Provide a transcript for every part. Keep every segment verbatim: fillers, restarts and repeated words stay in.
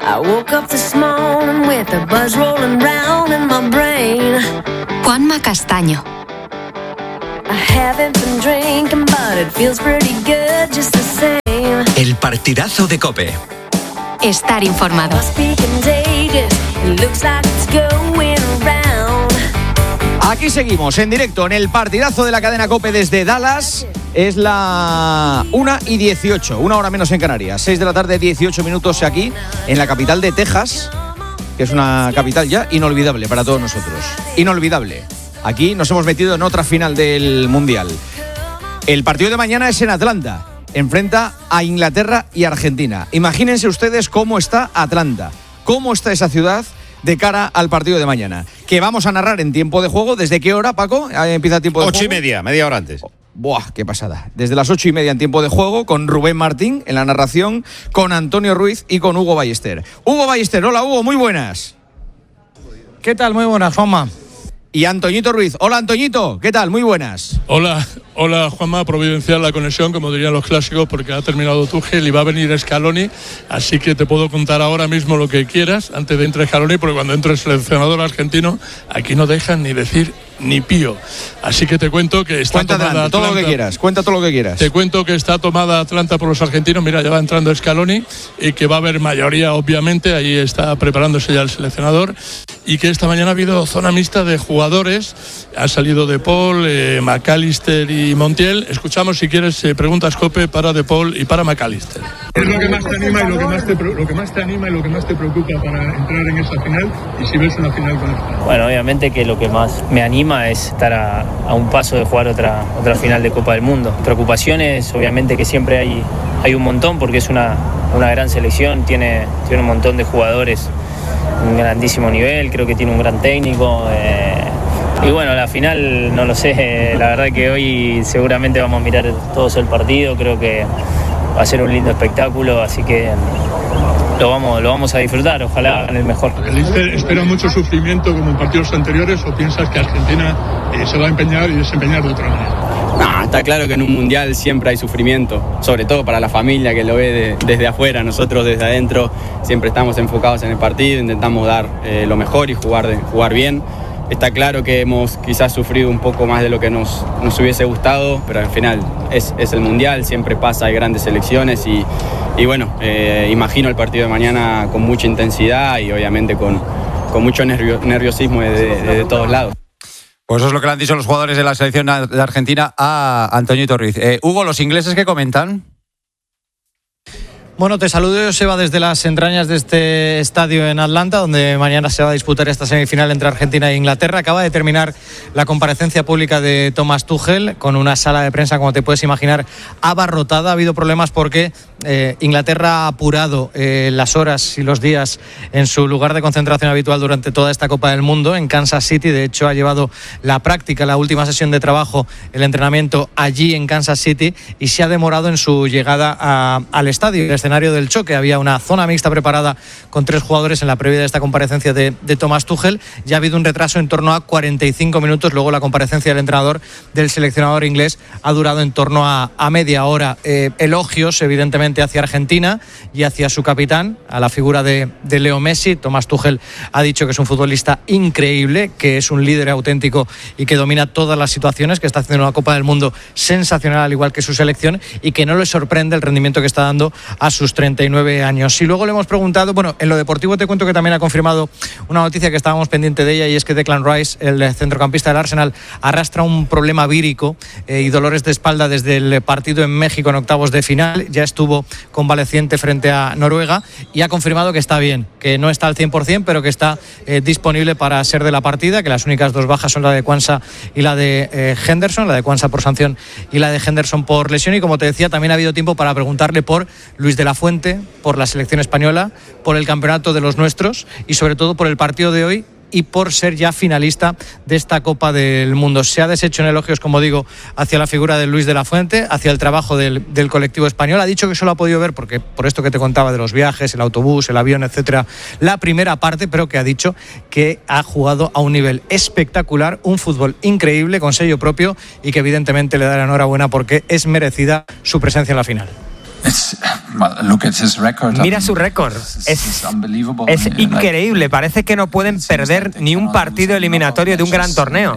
I woke up this morning with a buzz rolling round in my brain. Juanma Castaño. I haven't been drinking, but it feels pretty good just the same. El partidazo de COPE. Estar informado. Must be contagious. It looks like it's going around. Aquí seguimos en directo en el partidazo de la cadena COPE desde Dallas. Es la una y dieciocho, una hora menos en Canarias. seis de la tarde, dieciocho minutos aquí en la capital de Texas, que es una capital ya inolvidable para todos nosotros. Inolvidable. Aquí nos hemos metido en otra final del Mundial. El partido de mañana es en Atlanta. Enfrenta a Inglaterra y Argentina. Imagínense ustedes cómo está Atlanta, cómo está esa ciudad de cara al partido de mañana, que vamos a narrar en tiempo de juego. ¿Desde qué hora, Paco? Empieza el tiempo de Ocho juego. y media, media hora antes. Buah, qué pasada. Desde las ocho y media en tiempo de juego, con Rubén Martín en la narración, con Antonio Ruiz y con Hugo Ballester. Hugo Ballester, hola Hugo, muy buenas. ¿Qué tal? Muy buenas, Juanma. Y Antoñito Ruiz, hola Antoñito, ¿qué tal? Muy buenas. Hola, hola Juanma, providencial la conexión, como dirían los clásicos, porque ha terminado Tuchel y va a venir Scaloni, así que te puedo contar ahora mismo lo que quieras antes de entrar Scaloni, porque cuando entre el seleccionador argentino, aquí no dejan ni decir ni pío. Así que te cuento que está Cuenta tomada adelante, todo lo que quieras, cuenta todo lo que quieras. Te cuento que está tomada Atlanta por los argentinos, mira, ya va entrando Scaloni, y que va a haber mayoría, obviamente, ahí está preparándose ya el seleccionador, y que esta mañana ha habido zona mixta de jugadores, ha salido De Paul, eh, McAllister y Montiel. Escuchamos, si quieres, eh, preguntas COPE para De Paul y para McAllister. ¿Qué es lo que más te anima y lo que más te, lo que más te anima y lo que más te preocupa para entrar en esa final, y si ves una final con esta? Bueno, obviamente que lo que más me anima es estar a, a un paso de jugar otra, otra final de Copa del Mundo. Preocupaciones, obviamente que siempre hay, hay un montón, porque es una, una gran selección, tiene, tiene un montón de jugadores, un grandísimo nivel, creo que tiene un gran técnico. Eh, y bueno, la final no lo sé, la verdad que hoy seguramente vamos a mirar todos el partido, creo que va a ser un lindo espectáculo, así que lo vamos, lo vamos a disfrutar, ojalá hagan el mejor. ¿Espera mucho sufrimiento como en partidos anteriores o piensas que Argentina eh, se va a empeñar y desempeñar de otra manera? No, está claro que en un mundial siempre hay sufrimiento, sobre todo para la familia que lo ve de, desde afuera. Nosotros desde adentro siempre estamos enfocados en el partido, intentamos dar eh, lo mejor y jugar, de, jugar bien. Está claro que hemos quizás sufrido un poco más de lo que nos, nos hubiese gustado, pero al final es, es el mundial, siempre pasa, hay grandes selecciones y, y bueno, eh, imagino el partido de mañana con mucha intensidad y obviamente con, con mucho nervio, nerviosismo de, de, de todos lados. Pues eso es lo que le han dicho los jugadores de la selección de Argentina a Antoñito Ruiz. Eh, Hugo, ¿los ingleses qué comentan? Bueno, te saludo, Joseba, desde las entrañas de este estadio en Atlanta, donde mañana se va a disputar esta semifinal entre Argentina e Inglaterra. Acaba de terminar la comparecencia pública de Thomas Tuchel, con una sala de prensa, como te puedes imaginar, abarrotada. Ha habido problemas porque eh, Inglaterra ha apurado eh, las horas y los días en su lugar de concentración habitual durante toda esta Copa del Mundo, en Kansas City. De hecho, ha llevado la práctica, la última sesión de trabajo, el entrenamiento allí en Kansas City, y se ha demorado en su llegada a, al estadio. El escenario del choque, había una zona mixta preparada con tres jugadores en la previa de esta comparecencia de, de Thomas Tuchel. Ya ha habido un retraso en torno a cuarenta y cinco minutos. Luego la comparecencia del entrenador, del seleccionador inglés, ha durado en torno a, a media hora. Eh, elogios, evidentemente, hacia Argentina y hacia su capitán, a la figura de, de Leo Messi. Thomas Tuchel ha dicho que es un futbolista increíble, que es un líder auténtico y que domina todas las situaciones, que está haciendo una Copa del Mundo sensacional, al igual que su selección, y que no le sorprende el rendimiento que está dando a sus treinta y nueve años. Y luego le hemos preguntado, bueno, en lo deportivo te cuento que también ha confirmado una noticia que estábamos pendiente de ella, y es que Declan Rice, el centrocampista del Arsenal, arrastra un problema vírico eh, y dolores de espalda desde el partido en México en octavos de final. Ya estuvo convaleciente frente a Noruega y ha confirmado que está bien, que no está al cien por ciento, pero que está eh, disponible para ser de la partida, que las únicas dos bajas son la de Quansah y la de eh, Henderson, la de Quansah por sanción y la de Henderson por lesión. Y como te decía, también ha habido tiempo para preguntarle por Luis de la Fuente, por la selección española, por el campeonato de los nuestros y sobre todo por el partido de hoy y por ser ya finalista de esta Copa del Mundo. Se ha deshecho en elogios, como digo, hacia la figura de Luis de la Fuente, hacia el trabajo del, del colectivo español. Ha dicho que solo ha podido ver, porque por esto que te contaba de los viajes, el autobús, el avión, etcétera, la primera parte, pero que ha dicho que ha jugado a un nivel espectacular, un fútbol increíble, con sello propio, y que evidentemente le da la enhorabuena porque es merecida su presencia en la final. It's Mira su récord, es, es increíble, parece que no pueden perder ni un partido eliminatorio de un gran torneo.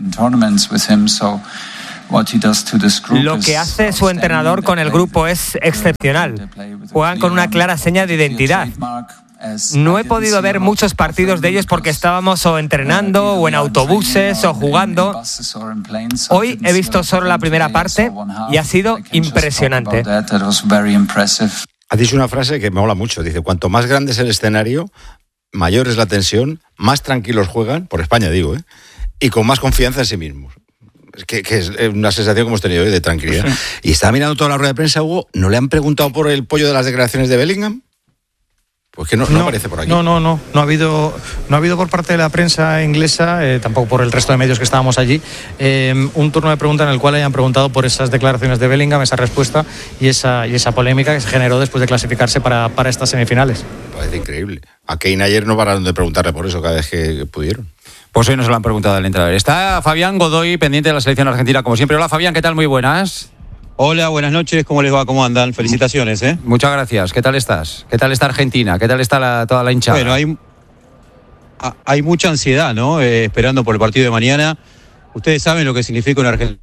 Lo que hace su entrenador con el grupo es excepcional, juegan con una clara seña de identidad. No he podido ver muchos partidos de ellos porque estábamos o entrenando o en autobuses o jugando. Hoy he visto solo la primera parte y ha sido impresionante. Ha dicho una frase que me mola mucho. Dice, cuanto más grande es el escenario, mayor es la tensión, más tranquilos juegan, por España digo, ¿eh? Y con más confianza en sí mismos. Que, que es una sensación que hemos tenido hoy de tranquilidad. Sí. Y estaba mirando toda la rueda de prensa, Hugo, ¿no le han preguntado por el pollo de las declaraciones de Bellingham? Pues que no, no, no aparece por aquí. No, no, no. No ha habido, no ha habido por parte de la prensa inglesa, eh, tampoco por el resto de medios que estábamos allí, eh, un turno de pregunta en el cual hayan preguntado por esas declaraciones de Bellingham, esa respuesta y esa, y esa polémica que se generó después de clasificarse para, para estas semifinales. Parece increíble. A Kane ayer no pararon de preguntarle por eso cada vez que pudieron. Pues hoy nos lo han preguntado al entrenador. Está Fabián Godoy, pendiente de la selección argentina, como siempre. Hola, Fabián, ¿qué tal? Muy buenas. Hola, buenas noches, ¿cómo les va? ¿Cómo andan? Felicitaciones, ¿eh? Muchas gracias, ¿qué tal estás? ¿Qué tal está Argentina? ¿Qué tal está la, toda la hinchada? Bueno, hay, hay mucha ansiedad, ¿no? Eh, esperando por el partido de mañana. Ustedes saben lo que significa una Argentina.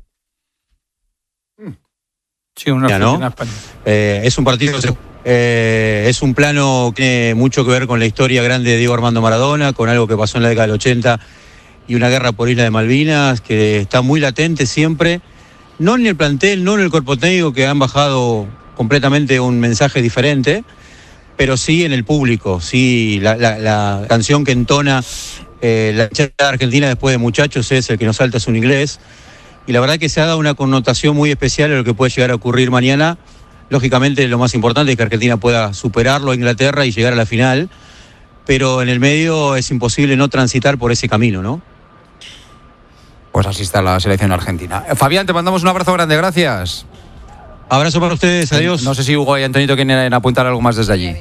Sí, una Argentina, ¿no? Eh, es un partido, eh, es un plano que tiene mucho que ver con la historia grande de Diego Armando Maradona, con algo que pasó en la década del ochenta y una guerra por Isla de Malvinas, que está muy latente siempre. No en el plantel, no en el cuerpo técnico, que han bajado completamente un mensaje diferente, pero sí en el público, sí, la, la, la canción que entona eh, la hinchada argentina después de Muchachos es El que nos salta es un inglés, y la verdad que se ha dado una connotación muy especial a lo que puede llegar a ocurrir mañana. Lógicamente lo más importante es que Argentina pueda superarlo a Inglaterra y llegar a la final, pero en el medio es imposible no transitar por ese camino, ¿no? Pues así está la selección argentina. Fabián, te mandamos un abrazo grande, gracias. Abrazo para ustedes, adiós. No sé si Hugo y Antonito quieren apuntar algo más desde allí.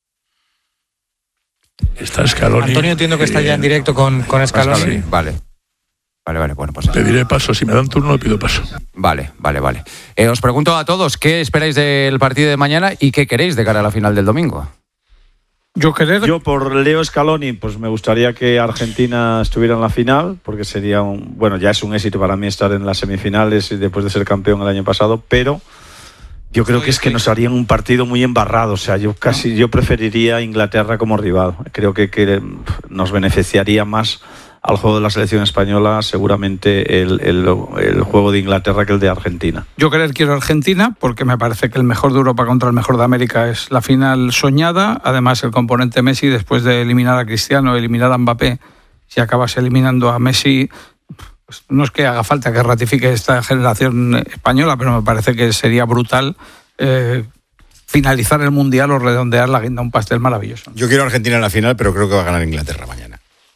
Está Scaloni. Antonio, entiendo que está ya en directo con, con Scaloni. Scaloni. Vale. Vale, vale, bueno, pues... Pediré paso, si me dan turno le pido paso. Vale, vale, vale. Eh, os pregunto a todos, ¿qué esperáis del partido de mañana y qué queréis de cara a la final del domingo? Yo querer... Yo por Leo Scaloni, pues me gustaría que Argentina estuviera en la final, porque sería un, bueno, ya es un éxito para mí estar en las semifinales y después de ser campeón el año pasado, pero yo creo que es que nos harían un partido muy embarrado. O sea, yo casi yo preferiría Inglaterra como rival. Creo que, que nos beneficiaría más al juego de la selección española seguramente el, el, el juego de Inglaterra que el de Argentina. Yo querer quiero Argentina porque me parece que el mejor de Europa contra el mejor de América es la final soñada. Además, el componente Messi, después de eliminar a Cristiano, eliminar a Mbappé, si acabas eliminando a Messi, pues no es que haga falta que ratifique esta generación española, pero me parece que sería brutal eh, finalizar el Mundial o redondear la guinda, un pastel maravilloso. Yo quiero a Argentina en la final, pero creo que va a ganar Inglaterra mañana.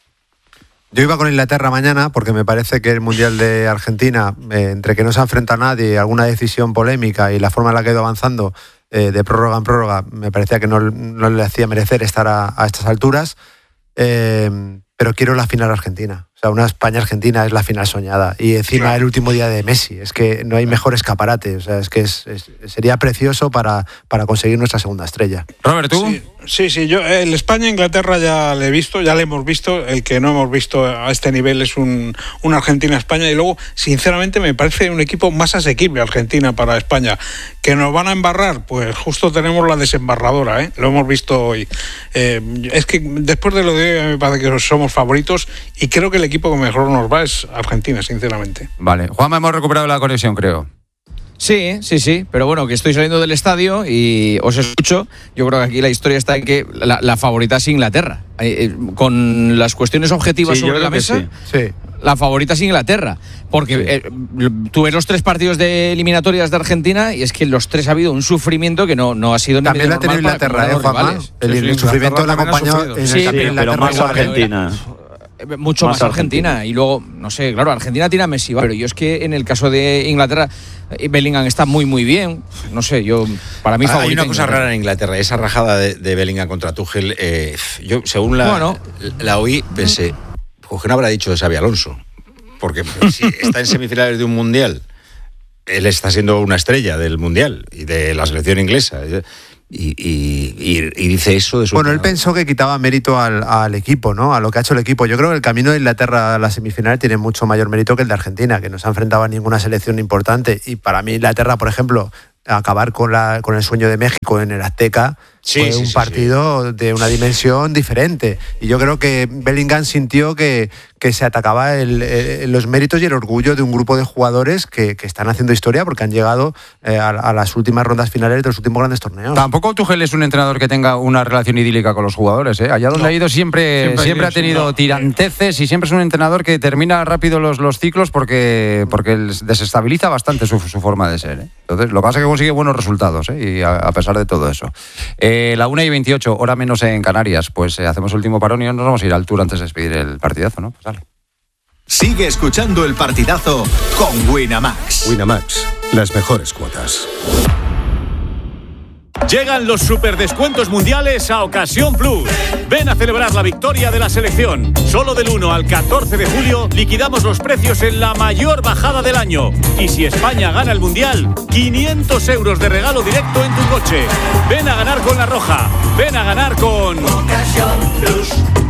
Yo iba con Inglaterra mañana porque me parece que el Mundial de Argentina, eh, entre que no se enfrenta a nadie, alguna decisión polémica y la forma en la que ha ido avanzando eh, de prórroga en prórroga, me parecía que no, no le hacía merecer estar a, a estas alturas. Eh, pero quiero la final argentina. O sea, una España-Argentina es la final soñada. Y encima claro. El último día de Messi. Es que no hay mejor escaparate. O sea, es que es, es, sería precioso para, para conseguir nuestra segunda estrella. Robert, ¿tú? Sí, sí, sí. Yo, el España-Inglaterra ya le he visto, ya le hemos visto. El que no hemos visto a este nivel es un, un Argentina-España. Y luego, sinceramente, me parece un equipo más asequible Argentina para España. ¿Que nos van a embarrar? Pues justo tenemos la desembarradora, ¿eh? Lo hemos visto hoy. Eh, es que después de lo de hoy me parece que somos favoritos y creo que el equipo que mejor nos va es Argentina, sinceramente. Vale. Juanma, hemos recuperado la conexión, creo. Sí, sí, sí, pero bueno, que estoy saliendo del estadio y os escucho. Yo creo que aquí la historia está en que la, la favorita es Inglaterra. Eh, con las cuestiones objetivas sí, sobre la mesa, sí. Sí. La favorita es Inglaterra. Porque sí. eh, tú ves los tres partidos de eliminatorias de Argentina y es que los tres ha habido un sufrimiento que no, no ha sido... También la ha tenido Inglaterra, ¿eh, Juanma? El, el, el sufrimiento le acompañó... Sí, sí, pero, pero más Argentina. Mucho más, más Argentina. Argentina y luego, no sé, claro, Argentina tiene a Messi, pero yo es que en el caso de Inglaterra Bellingham está muy muy bien, no sé, yo para mí ah, hay una cosa rara en Inglaterra, esa rajada de, de Bellingham contra Tuchel, eh, yo según la, bueno, la oí pensé, pues que no habrá dicho de Xabi Alonso, porque si está en semifinales de un mundial, él está siendo una estrella del mundial y de la selección inglesa. Y, y, y, y dice eso de su Bueno, él entrenador. pensó que quitaba mérito al, al equipo, ¿no? A lo que ha hecho el equipo. Yo creo que el camino de Inglaterra a la semifinal tiene mucho mayor mérito que el de Argentina, que no se ha enfrentado a ninguna selección importante. Y para mí Inglaterra, por ejemplo, acabar con, la, con el sueño de México en el Azteca Sí, fue sí, un sí, partido sí. de una dimensión diferente. Y yo creo que Bellingham sintió que, que se atacaba el, el, los méritos y el orgullo de un grupo de jugadores que, que están haciendo historia porque han llegado eh, a, a las últimas rondas finales de los últimos grandes torneos. Tampoco Tuchel es un entrenador que tenga una relación idílica con los jugadores, ¿eh? Allá donde no. ha ido siempre, siempre, siempre ha tenido no. tiranteces y siempre es un entrenador que termina rápido los, los ciclos porque, porque desestabiliza bastante su, su forma de ser, ¿eh? Entonces, lo que pasa es que consigue buenos resultados, ¿eh? Y a, a pesar de todo eso. Eh, la una y veintiocho, hora menos en Canarias, pues eh, hacemos el último parón y nos vamos a ir al Tour antes de despedir el partidazo, ¿no? Pues dale. Sigue escuchando el partidazo con Winamax. Winamax, las mejores cuotas. Llegan los superdescuentos mundiales a Ocasión Plus. Ven a celebrar la victoria de la selección. Solo del uno al catorce de julio liquidamos los precios en la mayor bajada del año. Y si España gana el mundial, quinientos euros de regalo directo en tu coche. Ven a ganar con La Roja. Ven a ganar con Ocasión Plus.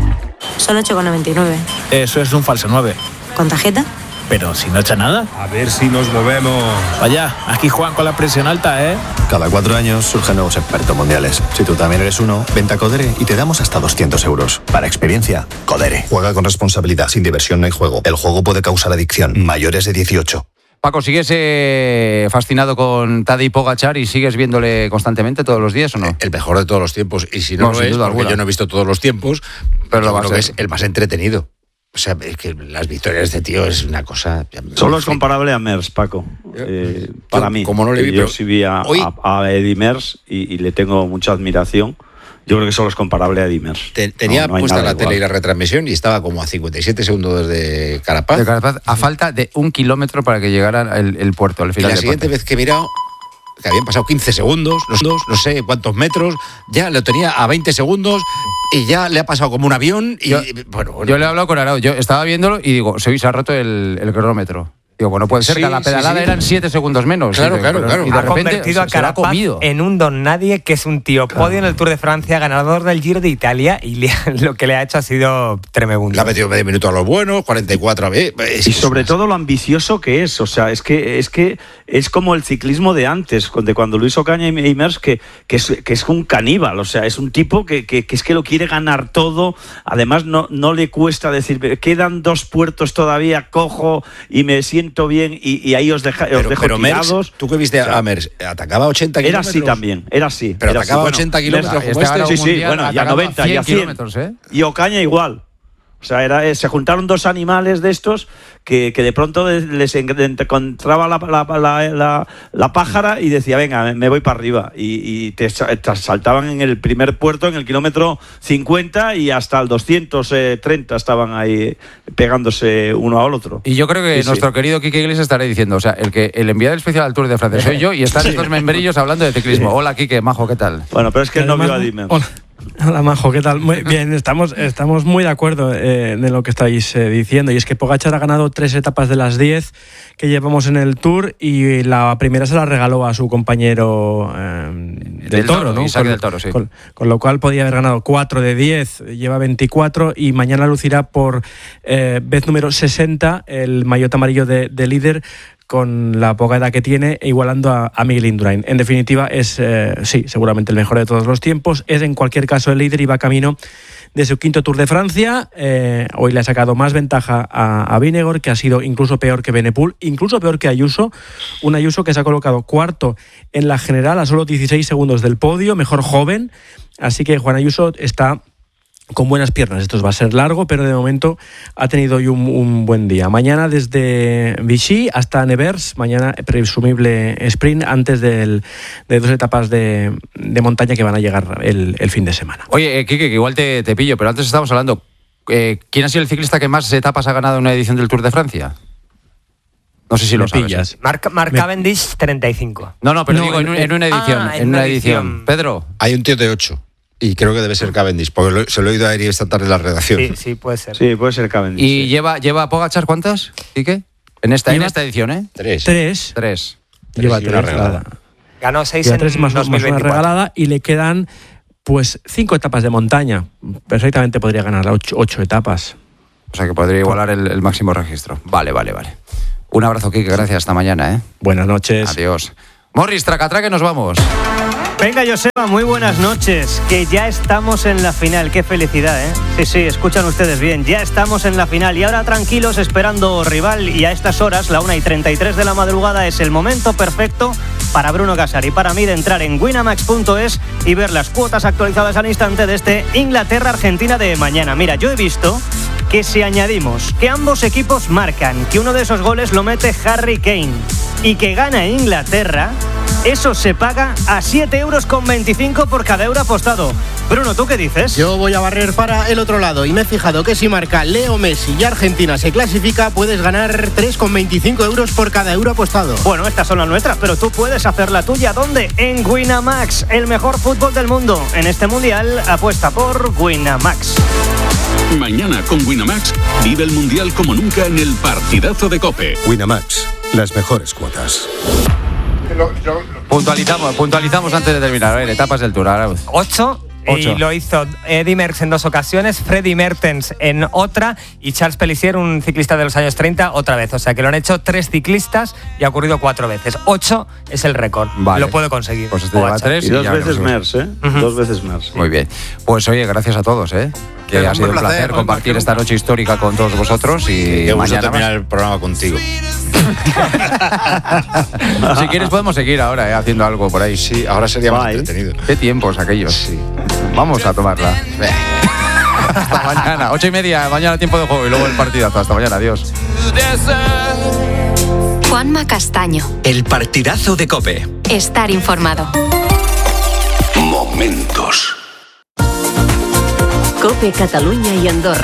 Son ocho con noventa y nueve. Eso es un falso nueve. ¿Con tarjeta? Pero si no echa nada. A ver si nos movemos. Vaya, aquí juegan con la presión alta, ¿eh? Cada cuatro años surgen nuevos expertos mundiales. Si tú también eres uno, vente a Codere y te damos hasta doscientos euros. Para experiencia, Codere. Juega con responsabilidad. Sin diversión no hay juego. El juego puede causar adicción. Mayores de dieciocho. Paco, ¿sigues eh, fascinado con Tadej Pogačar y sigues viéndole constantemente todos los días o no? El mejor de todos los tiempos. Y si no, no lo es, porque alguna. Yo no he visto todos los tiempos, pero lo creo que es el más entretenido. O sea, es que las victorias de este tío es una cosa... Solo es comparable a Mers, Paco. Eh, para yo, mí. Como no le vi, yo sí vi a, hoy... a, a Eddy Merckx y, y le tengo mucha admiración. Yo creo que solo es comparable a Eddy Merckx. Te, tenía no, no puesta la igual. tele y la retransmisión y estaba como a cincuenta y siete segundos desde Carapaz. De Carapaz, a falta de un kilómetro para que llegara el, el puerto, al final. Y la siguiente puerto. vez que he mirado, que habían pasado quince segundos, los dos, no sé cuántos metros, ya lo tenía a veinte segundos y ya le ha pasado como un avión. Y, yo, bueno, bueno. yo le he hablado con Arau, yo estaba viéndolo y digo, se ha roto el, el cronómetro. Digo, bueno, puede ser sí, que a la pedalada sí, sí. eran siete segundos menos. Claro, y de, claro, pero, claro. Y de ha repente convertido a Carapaz en un don nadie, que es un tío claro. podio en el Tour de Francia, ganador del Giro de Italia, y le, lo que le ha hecho ha sido tremendo. Le ha metido medio minuto a los buenos, cuarenta y cuatro a ver. Y sobre todo lo ambicioso que es. O sea, es que es que es como el ciclismo de antes, de cuando Luis Ocaña y Merckx, que, que, es, que es un caníbal. O sea, es un tipo que, que, que es que lo quiere ganar todo. Además, no, no le cuesta decir, quedan dos puertos todavía, cojo y me siento bien y, y ahí os, deja, pero, os dejo pero tirados. Merckx, tú que viste a, a Merckx, atacaba ochenta kilómetros. Era así también, era así. Pero era atacaba así. ochenta bueno, kilómetros como este. este. Sí, sí, bueno, ya noventa, ya cien. ¿eh? Y Ocaña igual. O sea, era, se juntaron dos animales de estos que, que de pronto les encontraba la, la, la, la, la pájara y decía, venga, me voy para arriba. Y, y te, te saltaban en el primer puerto, en el kilómetro cincuenta, y hasta el doscientos treinta estaban ahí pegándose uno al otro. Y yo creo que sí, nuestro sí. querido Quique Iglesias estará diciendo, o sea, el que el enviado especial al Tour de Francia soy yo y están estos membrillos hablando de ciclismo. Sí. Hola, Quique, majo, ¿qué tal? Bueno, pero es que él no vio a Dime. Hola. Hola, Majo, ¿qué tal? Muy bien, estamos, estamos muy de acuerdo eh, de lo que estáis eh, diciendo, y es que Pogačar ha ganado tres etapas de las diez que llevamos en el Tour, y la primera se la regaló a su compañero eh, del, del Toro, toro ¿no? Isaac con, del Toro, sí. Con, con lo cual podía haber ganado cuatro de diez, lleva veinticuatro, y mañana lucirá por eh, vez número sesenta el maillot amarillo de, de líder, con la poca edad que tiene, igualando a, a Miguel Indurain. En definitiva, es, eh, sí, seguramente el mejor de todos los tiempos. Es, en cualquier caso, el líder y va camino de su quinto Tour de Francia. Eh, hoy le ha sacado más ventaja a, a Vingegaard, que ha sido incluso peor que Benepul, incluso peor que Ayuso. Un Ayuso que se ha colocado cuarto en la general, a solo dieciséis segundos del podio, mejor joven. Así que Juan Ayuso está con buenas piernas. Esto va a ser largo, pero de momento ha tenido hoy un, un buen día. Mañana desde Vichy hasta Nevers, mañana presumible sprint antes del, de dos etapas de, de montaña que van a llegar el, el fin de semana. Oye, eh, Quique, que igual te, te pillo, pero antes estábamos hablando, eh, ¿quién ha sido el ciclista que más etapas ha ganado en una edición del Tour de Francia? No sé si lo sabes. Pillas. Mark, Mark Cavendish, treinta y cinco. No, no, pero no, digo, en, en, en una edición. Ah, en una edición. edición. Pedro. Hay un tío de ocho. Y creo que debe ser Cavendish, porque lo, se lo he oído a Eri esta tarde en la redacción. Sí, sí, puede ser. Sí, puede ser Cavendish. ¿Y sí. lleva, lleva Pogačar cuántas, Quique? En esta, en esta edición, ¿eh? Tres. Tres. Tres. Lleva tres. tres. Ganó seis Lleva en tres más, dos más mil una veinticuatro. regalada y le quedan pues cinco etapas de montaña. Perfectamente podría ganar ocho, ocho etapas. O sea que podría igualar el, el máximo registro. Vale, vale, vale. Un abrazo, Kike, gracias, hasta mañana, ¿eh? Buenas noches. Adiós. Morris, tracatraque, nos vamos. Venga, Joseba, muy buenas noches, que ya estamos en la final, qué felicidad, ¿eh? Sí, sí, escuchan ustedes bien, ya estamos en la final y ahora tranquilos esperando rival y a estas horas, la una y treinta y tres de la madrugada, es el momento perfecto para Bruno Casar y para mí de entrar en winamax punto es y ver las cuotas actualizadas al instante de este Inglaterra-Argentina de mañana. Mira, yo he visto que si añadimos que ambos equipos marcan, que uno de esos goles lo mete Harry Kane y que gana Inglaterra, eso se paga a siete euros con veinticinco por cada euro apostado. Bruno, ¿tú qué dices? Yo voy a barrer para el otro lado y me he fijado que si marca Leo Messi y Argentina se clasifica, puedes ganar tres con veinticinco euros por cada euro apostado. Bueno, estas son las nuestras, pero tú puedes hacer la tuya. ¿Dónde? En Winamax, el mejor fútbol del mundo. En este mundial, apuesta por Winamax. Mañana con Winamax, vive el mundial como nunca en el partidazo de COPE. Winamax, las mejores cuotas. Puntualizamos, puntualizamos antes de terminar. A ver, etapas del Tour. Ahora. Ocho. Ocho. Y lo hizo Eddy Merckx en dos ocasiones, Freddy Mertens en otra y Charles Pelissier, un ciclista de los años treinta, otra vez. O sea que lo han hecho tres ciclistas y ha ocurrido cuatro veces. Ocho es el récord. Vale. Lo puede conseguir. Pues este lleva tres y, y dos ya veces no Mers, ¿eh? Uh-huh. Dos veces Mers. Muy bien. Pues oye, gracias a todos, ¿eh? Que Pero ha sido un placer, placer compartir esta noche histórica con todos vosotros y Qué gusto mañana terminar más. el programa contigo. Si quieres podemos seguir ahora, ¿eh? Haciendo algo por ahí. Sí, ahora sería más Bye. entretenido. Qué tiempos aquellos. Sí. Vamos a tomarla. Hasta mañana, ocho y media, mañana tiempo de juego y luego el partidazo. Hasta mañana, adiós. Juanma Castaño. El partidazo de COPE. Estar informado. Momentos. COPE Cataluña y Andorra.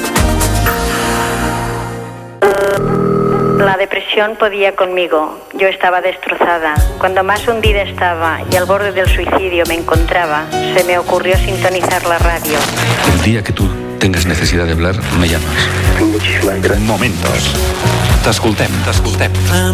La depresión podía conmigo. Yo estaba destrozada. Cuando más hundida estaba y al borde del suicidio me encontraba, se me ocurrió sintonizar la radio. El día que tú tengas necesidad de hablar, me llamas. Muchísimas gracias. Momentos. T'escoltem, t'escoltem.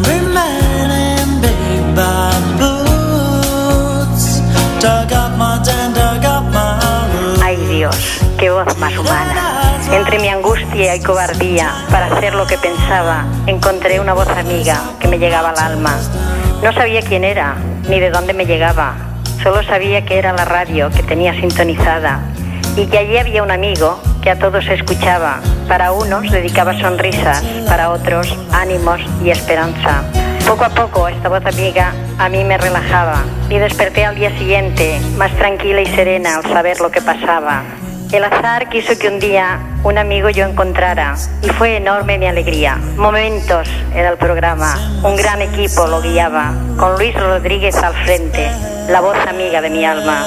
Ay Dios, qué voz más humana. Entre mi angustia y cobardía, para hacer lo que pensaba, encontré una voz amiga que me llegaba al alma. No sabía quién era, ni de dónde me llegaba. Solo sabía que era la radio que tenía sintonizada y que allí había un amigo que a todos escuchaba. Para unos dedicaba sonrisas, para otros ánimos y esperanza. Poco a poco esta voz amiga a mí me relajaba y desperté al día siguiente más tranquila y serena al saber lo que pasaba. El azar quiso que un día un amigo yo encontrara y fue enorme mi alegría. Momentos era el programa, un gran equipo lo guiaba, con Luis Rodríguez al frente, la voz amiga de mi alma.